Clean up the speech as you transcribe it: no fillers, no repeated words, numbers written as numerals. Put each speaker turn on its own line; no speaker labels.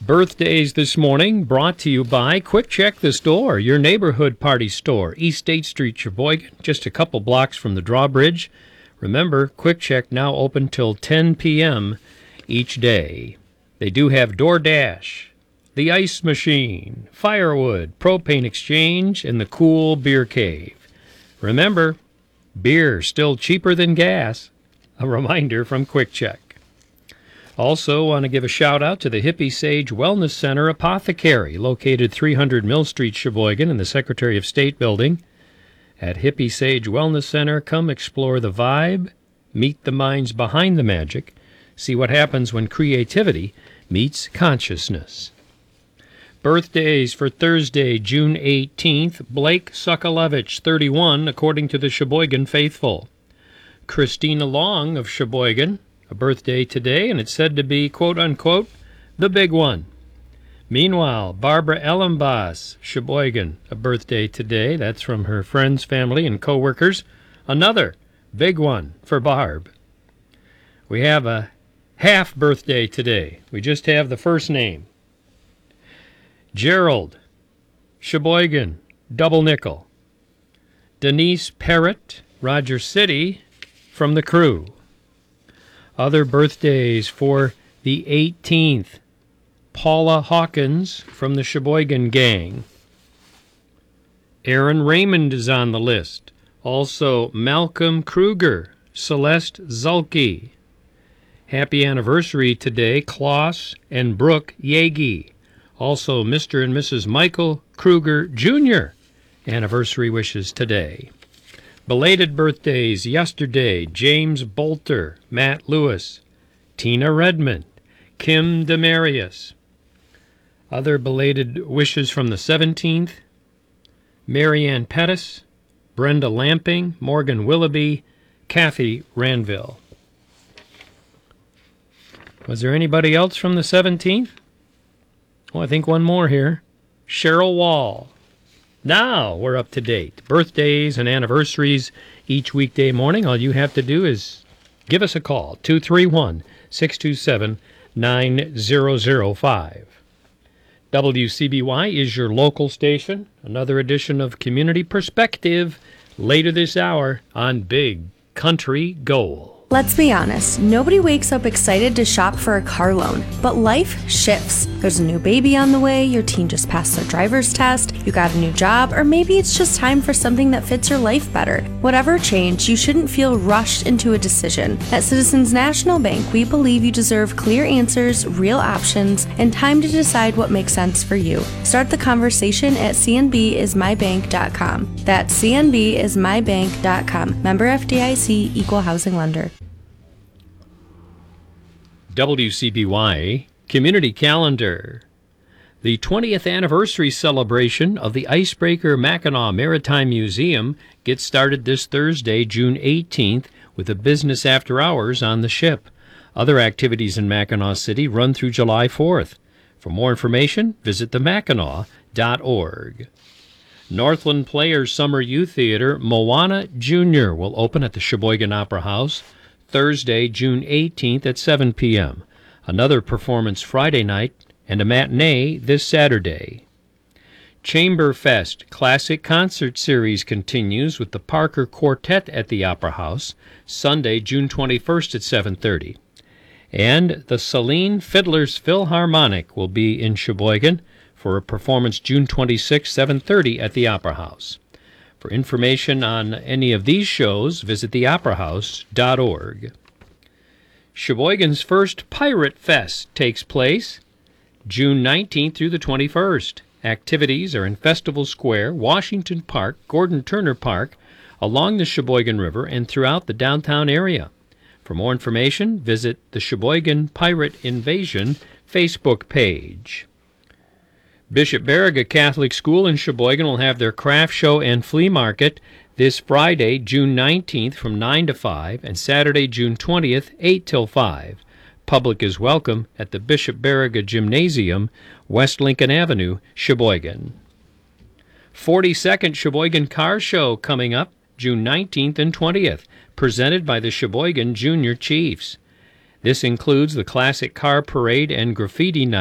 Birthdays this morning brought to you by Quick Check the Store, your neighborhood party store, East State Street, Sheboygan, just a couple blocks from the drawbridge. Remember, Quick Check now open till 10 p.m. each day. They do have DoorDash, the ice machine, firewood, propane exchange, and the cool beer cave. Remember, beer still cheaper than gas. A reminder from Quick Check. Also want to give a shout-out to the Hippie Sage Wellness Center Apothecary, located 300 Mill Street, Sheboygan, in the Secretary of State building. At Hippie Sage Wellness Center, come explore the vibe, meet the minds behind the magic, see what happens when creativity meets consciousness. Birthdays for Thursday, June 18th, Blake Sokolevich, 31, according to the Sheboygan Faithful. Christina Long of Sheboygan, a birthday today, and it's said to be, quote-unquote, the big one. Meanwhile, Barbara Ellenbaas, Sheboygan, a birthday today. That's from her friends, family, and co-workers. Another big one for Barb. We have a half birthday today. We just have the first name. Gerald, Sheboygan, double nickel. Denise Parrott, Rogers City, from the crew. Other birthdays for the 18th, Paula Hawkins from the Sheboygan Gang. Aaron Raymond is on the list. Also, Malcolm Kruger, Celeste Zulke. Happy anniversary today, Klaus and Brooke Yagi. Also, Mr. and Mrs. Michael Kruger, Jr. Anniversary wishes today. Belated birthdays yesterday, James Bolter, Matt Lewis, Tina Redmond, Kim Demarius. Other belated wishes from the 17th, Marianne Pettis, Brenda Lamping, Morgan Willoughby, Kathy Ranville. Was there anybody else from the 17th? Oh, I think one more here. Cheryl Wall. Now we're up to date. Birthdays and anniversaries each weekday morning. All you have to do is give us a call, 231-627-9005. WCBY is your local station. Another edition of Community Perspective later this hour on Big Country Gold.
Let's be honest, nobody wakes up excited to shop for a car loan, but life shifts. There's a new baby on the way, your teen just passed their driver's test, you got a new job, or maybe it's just time for something that fits your life better. Whatever change, you shouldn't feel rushed into a decision. At Citizens National Bank, we believe you deserve clear answers, real options, and time to decide what makes sense for you. Start the conversation at cnbismybank.com. That's cnbismybank.com. Member FDIC, Equal Housing Lender.
WCBY Community Calendar. The 20th anniversary celebration of the Icebreaker Mackinac Maritime Museum gets started this Thursday, June 18th, with a business after hours on the ship. Other activities in Mackinac City run through July 4th. For more information, visit themackinac.org. Northland Players Summer Youth Theater Moana Jr. will open at the Sheboygan Opera House Thursday, June 18th at 7 p.m. Another performance Friday night and a matinee this Saturday. Chamberfest Classic Concert Series continues with the Parker Quartet at the Opera House Sunday, June 21st at 7:30. And the Celine Fiddlers Philharmonic will be in Sheboygan for a performance June 26th, 7:30 at the Opera House. For information on any of these shows, visit theoperahouse.org. Sheboygan's first Pirate Fest takes place June 19th through the 21st. Activities are in Festival Square, Washington Park, Gordon Turner Park, along the Sheboygan River, and throughout the downtown area. For more information, visit the Sheboygan Pirate Invasion Facebook page. Bishop Baraga Catholic School in Sheboygan will have their craft show and flea market this Friday, June 19th from 9 to 5, and Saturday, June 20th, 8 till 5. Public is welcome at the Bishop Baraga Gymnasium, West Lincoln Avenue, Sheboygan. 42nd Sheboygan Car Show coming up June 19th and 20th, presented by the Sheboygan Junior Chiefs. This includes the Classic Car Parade and Graffiti Night.